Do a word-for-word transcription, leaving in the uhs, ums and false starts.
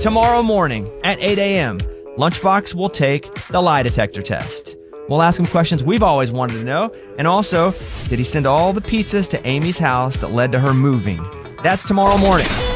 Tomorrow morning at eight a.m., Lunchbox will take the lie detector test. We'll ask him questions we've always wanted to know. And also, did he send all the pizzas to Amy's house that led to her moving? That's tomorrow morning.